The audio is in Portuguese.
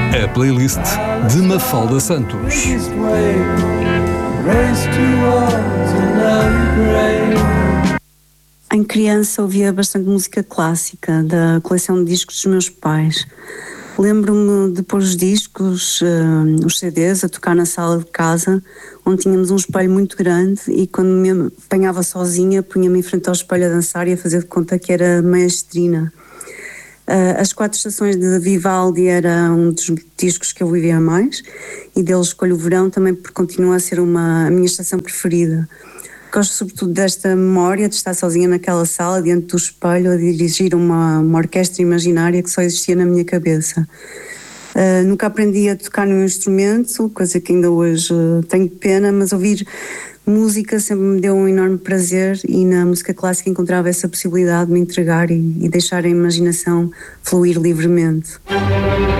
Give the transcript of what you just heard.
A playlist de Mafalda Santos. Em criança ouvia bastante música clássica da coleção de discos dos meus pais. Lembro-me de pôr os discos, os CDs, a tocar na sala de casa, onde tínhamos um espelho muito grande, e quando me apanhava sozinha, punha-me em frente ao espelho a dançar e a fazer de conta que era maestrina. As 4 Estações de Vivaldi era um dos discos que eu vivia mais, e dele escolho o verão também porque continua a ser a minha estação preferida. Gosto sobretudo desta memória de estar sozinha naquela sala, diante do espelho, a dirigir uma orquestra imaginária que só existia na minha cabeça. Nunca aprendi a tocar nenhum instrumento, coisa que ainda hoje tenho pena, mas ouvir música sempre me deu um enorme prazer, e na música clássica encontrava essa possibilidade de me entregar e deixar a imaginação fluir livremente.